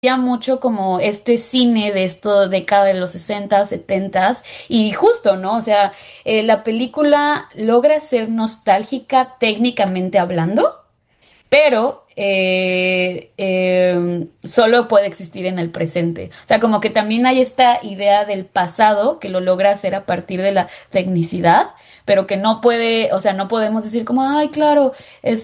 mucho como este cine de esto década de los 60, 70 y justo, ¿no? O sea, la película logra ser nostálgica técnicamente hablando, pero solo puede existir en el presente. O sea, como que también hay esta idea del pasado que lo logra hacer a partir de la tecnicidad, pero que no puede, o sea, no podemos decir como, ay, claro,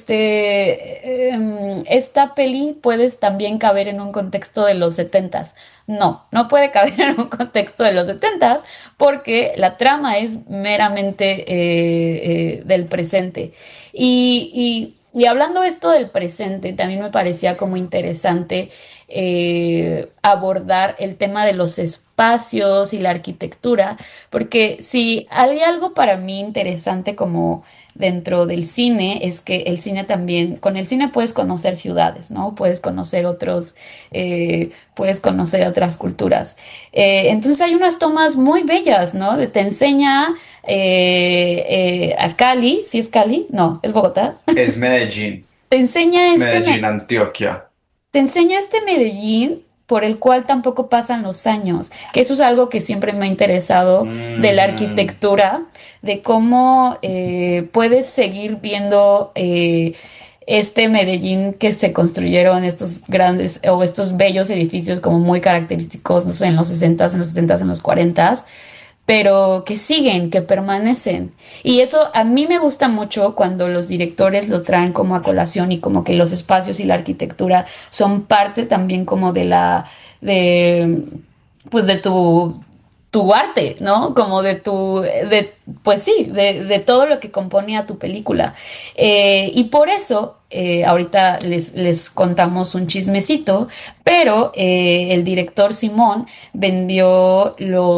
esta peli puedes también caber en un contexto de los setentas. No, no puede caber en un contexto de los setentas porque la trama es meramente del presente. Y hablando esto del presente, también me parecía como interesante abordar el tema de los espacios y la arquitectura, porque si hay algo para mí interesante como dentro del cine, es que el cine también, con el cine puedes conocer ciudades, ¿no? Puedes conocer puedes conocer otras culturas. Entonces hay unas tomas muy bellas, ¿no? Te enseña a Cali, ¿sí es Cali? No, es Bogotá. Es Medellín, Te enseña Medellín, Antioquia. te enseña este Medellín por el cual tampoco pasan los años, que eso es algo que siempre me ha interesado de la Mm, arquitectura, de cómo puedes seguir viendo este Medellín que se construyeron estos grandes o estos bellos edificios como muy característicos, no sé, en los 60, en los 70, en los 40, pero que siguen, que permanecen. Y eso a mí me gusta mucho cuando los directores lo traen como a colación y como que los espacios y la arquitectura son parte también como de, pues de tu arte, ¿no? Como pues sí, de todo lo que componía tu película. Y por eso, ahorita les contamos un chismecito, pero el director Simón vendió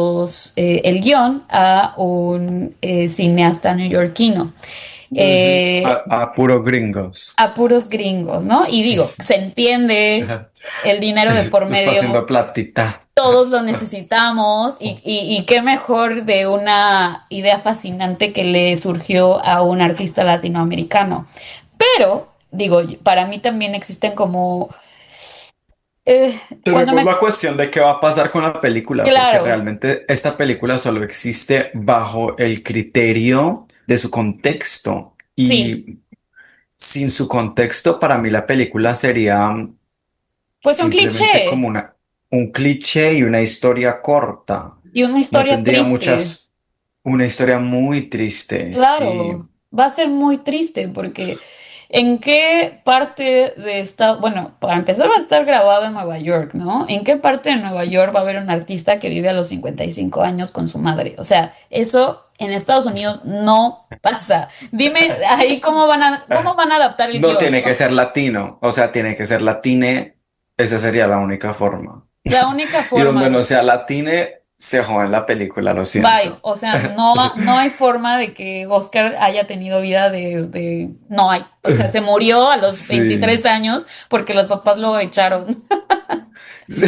el guión a un cineasta neoyorquino. ujú. Eh, A puro gringos. a puros gringos, ¿no? Y digo, se entiende el dinero de por Está haciendo medio, platita. todos lo necesitamos y qué mejor de una idea fascinante que le surgió a un artista latinoamericano. Pero, digo, para mí también existen como, cuando Tenemos la cuestión de qué va a pasar con la película, porque claro, realmente esta película solo existe bajo el criterio de su contexto. sí, Y sin su contexto, para mí la película sería pues un simplemente cliché como un cliché y una historia corta. y una No historia tendría triste. una historia muy triste, sí. Claro, va a ser muy triste porque ¿en qué parte de esta, bueno, para empezar va a estar grabado en Nueva York, ¿no? ¿En qué parte de Nueva York va a haber un artista que vive a los 55 años con su madre? O sea, eso en Estados Unidos no pasa. Dime ahí cómo van a adaptar el No guión, tiene que ¿no? ser latino, o sea, tiene que ser latine, esa sería la única forma. La única Y forma. donde no sea latine, se jode la película, lo Bye. siento. O sea, no hay forma de que Oscar haya tenido vida desde... No hay. O sea, se murió a los Sí. 23 años porque los papás lo echaron. Sí.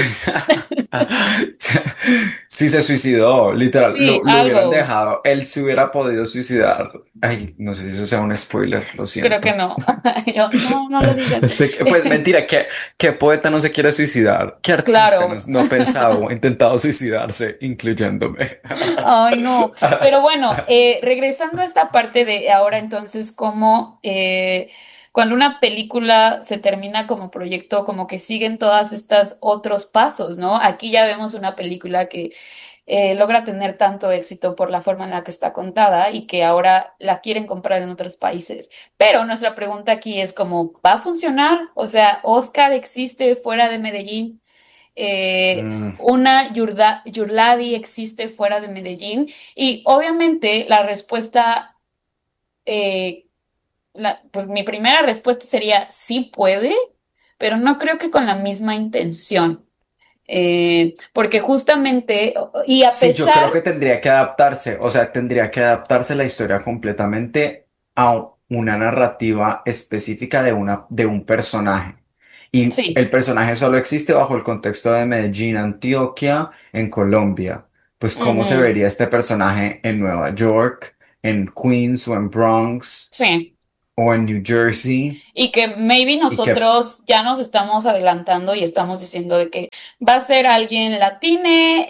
Sí se suicidó, literal, Sí, lo hubieran algo. dejado, él se hubiera podido suicidar. Ay, no sé si eso sea un spoiler, lo Creo que siento. no. Yo, no, no lo digas. Pues mentira, ¿qué poeta no se quiere suicidar? ¿Qué artista Claro. no ha pensado o intentado suicidarse, incluyéndome? Ay, no. Pero bueno, regresando a esta parte de ahora entonces, como cuando una película se termina como proyecto, como que siguen todas estas otros pasos, ¿no? Aquí ya vemos una película que logra tener tanto éxito por la forma en la que está contada y que ahora la quieren comprar en otros países. Pero nuestra pregunta aquí es como, ¿va a funcionar? O sea, ¿Oscar existe fuera de Medellín? Mm, Una Yurladi existe fuera de Medellín y obviamente la respuesta, eh, pues mi primera respuesta sería sí puede, pero no creo que con la misma intención. Porque justamente, y a sí, yo pesar, creo que tendría que adaptarse, o sea, tendría que adaptarse la historia completamente a una narrativa específica de un personaje. Y sí, el personaje solo existe bajo el contexto de Medellín, Antioquia, en Colombia. Pues, ¿cómo se ujú, vería este personaje en Nueva York, en Queens o en Bronx? sí. o en New Jersey Y que maybe y que nosotros ya nos estamos adelantando y estamos diciendo de que va a ser alguien latine,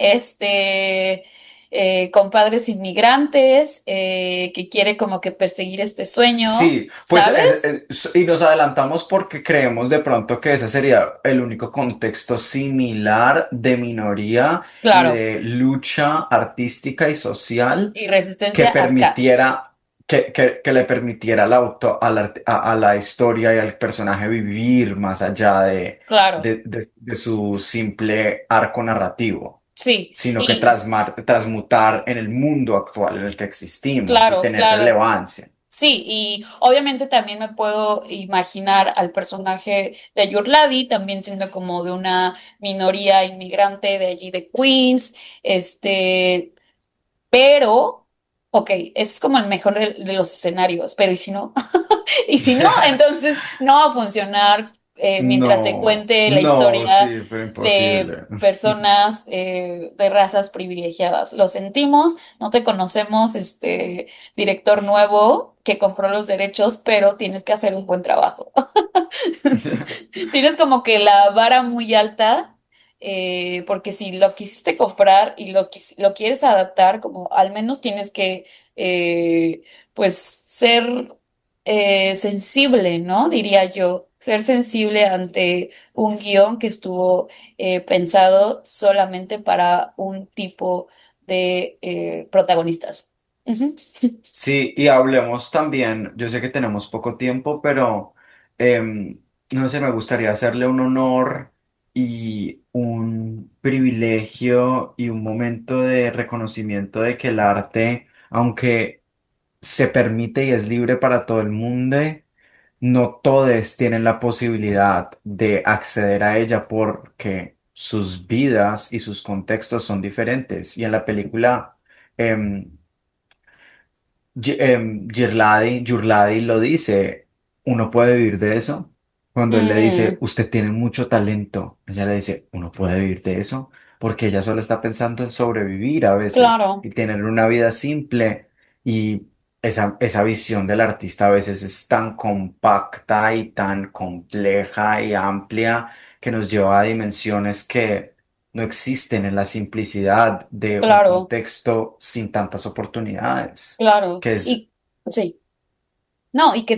con padres inmigrantes, que quiere como que perseguir este sueño, sí, pues ¿sabes? y nos adelantamos porque creemos de pronto que ese sería el único contexto similar de minoría y Claro, de lucha artística y social y que resistencia acá, permitiera, que le permitiera a la historia y al personaje vivir más allá claro, de su simple arco narrativo, sí, sino que y transmutar en el mundo actual en el que existimos y claro, tener claro. relevancia. Sí, y obviamente también me puedo imaginar al personaje de Yurladi también siendo como de una minoría inmigrante de allí de Queens, pero, ok, ese es como el mejor de los escenarios, pero ¿y si no? Y si no, entonces no va a funcionar mientras se No, cuente la no, historia sí, pero de imposible. personas de razas privilegiadas. Lo sentimos, no te conocemos, director nuevo que compró los derechos, pero tienes que hacer un buen trabajo. Tienes como que la vara muy alta, porque si lo quisiste comprar y lo quieres adaptar, como al menos tienes que, pues, ser sensible, ¿no? Diría yo, ser sensible ante un guión que estuvo pensado solamente para un tipo de protagonistas. Ujú. Sí, y hablemos también, yo sé que tenemos poco tiempo, pero no sé, me gustaría hacerle un honor y un privilegio y un momento de reconocimiento de que el arte, aunque se permite y es libre para todo el mundo, no todos tienen la posibilidad de acceder a ella porque sus vidas y sus contextos son diferentes. Y en la película... em, Giurladi lo dice, uno puede vivir de eso. Cuando él le dice, Mm, usted tiene mucho talento, ella le dice, uno puede vivir de eso, porque ella solo está pensando en sobrevivir a veces claro, y tener una vida simple. Y esa visión del artista a veces es tan compacta y tan compleja y amplia que nos lleva a dimensiones que no existen en la simplicidad de un claro, contexto sin tantas oportunidades, claro. que es, Y sí. No, y que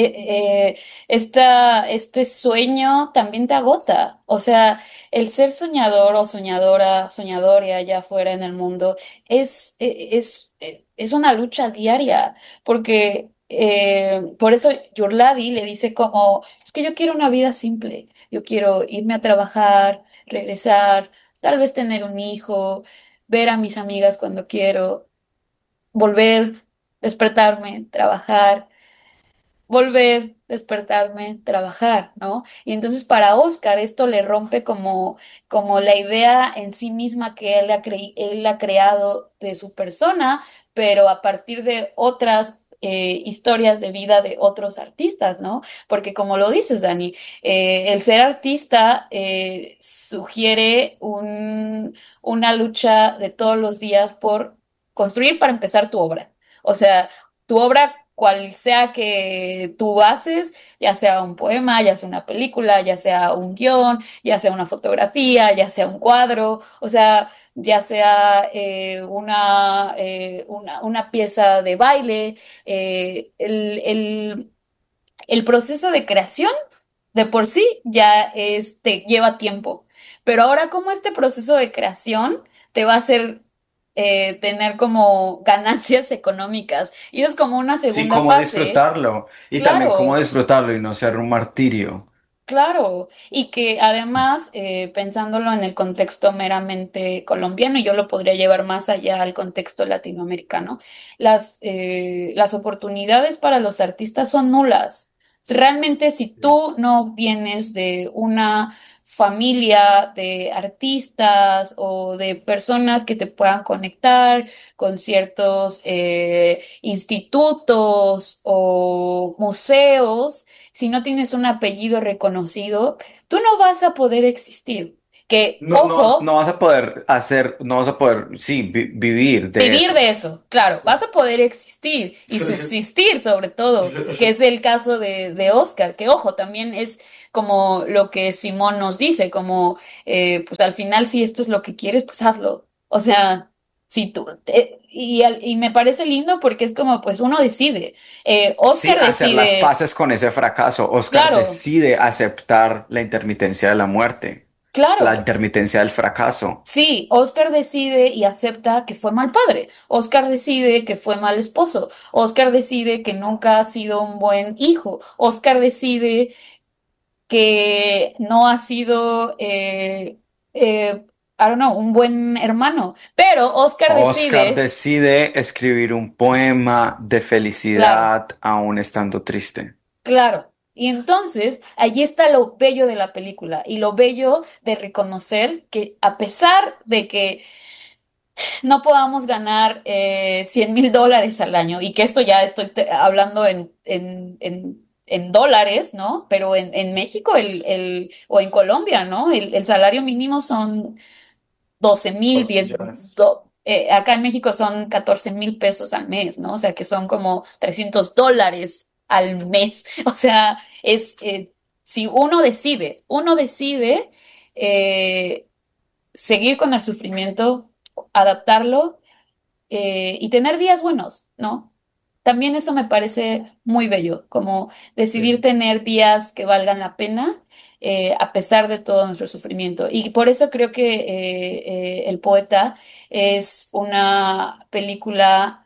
este sueño también te agota. O sea, el ser soñador o soñadora, soñadora allá afuera en el mundo es una lucha diaria, porque por eso Yurladi le dice como, es que yo quiero una vida simple, yo quiero irme a trabajar, regresar, tal vez tener un hijo, ver a mis amigas cuando quiero, volver, despertarme, trabajar, volver, despertarme, trabajar, ¿no? Y entonces para Oscar esto le rompe como la idea en sí misma que él ha creado de su persona, pero a partir de otras historias de vida de otros artistas, ¿no? Porque como lo dices, Dani, el ser artista sugiere una lucha de todos los días por construir para empezar tu obra. O sea, tu obra, cual sea que tú haces, ya sea un poema, ya sea una película, ya sea un guión, ya sea una fotografía, ya sea un cuadro, o sea, ya sea una pieza de baile, el proceso de creación de por sí ya lleva tiempo. Pero ahora, ¿cómo este proceso de creación te va a hacer tener como ganancias económicas? Y es como una sí, segunda cómo fase. disfrutarlo y también cómo Claro, disfrutarlo y no ser un martirio. claro. Y que además, pensándolo en el contexto meramente colombiano, y yo lo podría llevar más allá al contexto latinoamericano, las oportunidades para los artistas son nulas. Realmente, si tú no vienes de una familia de artistas o de personas que te puedan conectar con ciertos institutos o museos, si no tienes un apellido reconocido, tú no vas a poder existir. Que, No, no, ojo, no vas a poder hacer, no vas a poder, sí, vivir de vivir eso. de eso, claro, vas a poder existir y subsistir sobre todo, que es el caso de Oscar, que ojo, también es como lo que Simón nos dice, como pues al final si esto es lo que quieres, pues hazlo. O sea, si y me parece lindo porque es como pues uno decide. Sí, Oscar hacer las decide, paces con ese fracaso. Oscar claro, decide aceptar la intermitencia de la muerte, la claro. intermitencia del fracaso. Sí, Oscar decide y acepta que fue mal padre. Oscar decide que fue mal esposo. Oscar decide que nunca ha sido un buen hijo. Oscar decide que no ha sido, I don't know, un buen hermano. Pero Oscar Oscar decide, decide escribir un poema de claro, felicidad aún estando triste. claro. Y entonces allí está lo bello de la película y lo bello de reconocer que a pesar de que no podamos ganar $100,000 al año y que esto ya estoy hablando en dólares, ¿no? Pero en México o en Colombia, ¿no? El salario mínimo son 12,000, 12 10, millones. acá en México son $14,000 al mes, ¿no? O sea que son como $300 al mes. O sea, si uno decide eh, seguir con el sufrimiento, adaptarlo y tener días buenos, ¿no? También eso me parece muy bello, como decidir Sí. tener días que valgan la pena a pesar de todo nuestro sufrimiento. Y por eso creo que El Poeta es una película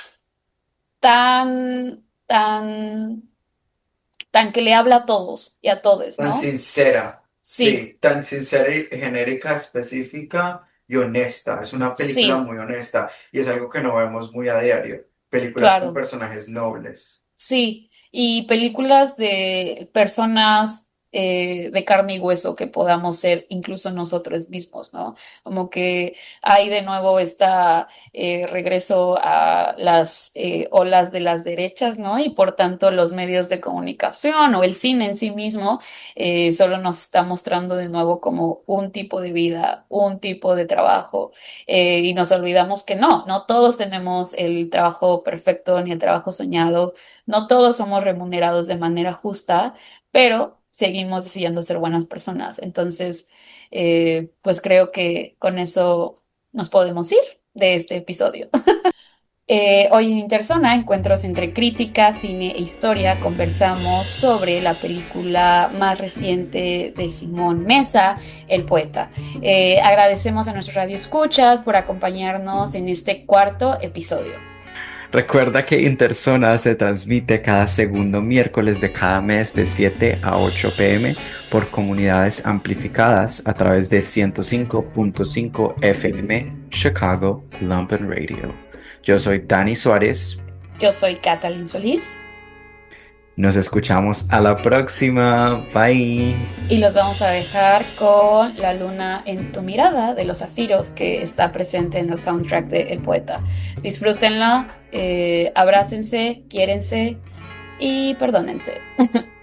tan, tan, tan que le habla a todos y a todes, Tan ¿no? sincera, Sí, sí, tan sincera y genérica, específica y honesta. Es una película sí, muy honesta y es algo que no vemos muy a diario. Películas con claro. personajes nobles. Sí, y películas de personas de carne y hueso que podamos ser incluso nosotros mismos, ¿no? Como que hay de nuevo esta regreso a las olas de las derechas, ¿no? Y por tanto los medios de comunicación o el cine en sí mismo solo nos está mostrando de nuevo como un tipo de vida, un tipo de trabajo, y nos olvidamos que no todos tenemos el trabajo perfecto ni el trabajo soñado, no todos somos remunerados de manera justa, pero seguimos decidiendo ser buenas personas. Entonces, pues creo que con eso nos podemos ir de este episodio. Hoy en Interzona, encuentros entre crítica, cine e historia, conversamos sobre la película más reciente de Simón Mesa, El Poeta. Agradecemos a nuestros radioescuchas por acompañarnos en este cuarto episodio. Recuerda que Interzona se transmite cada segundo miércoles de cada mes de 7 a 8 p.m. por comunidades amplificadas a través de 105.5 FM Chicago Lumpen Radio. Yo soy Dani Suárez. Yo soy Catalin Solís. Nos escuchamos a la próxima. Bye. Y los vamos a dejar con La luna en tu mirada de Los Zafiros, que está presente en el soundtrack de El Poeta. Disfrútenla, abrácense, quiérense y perdónense.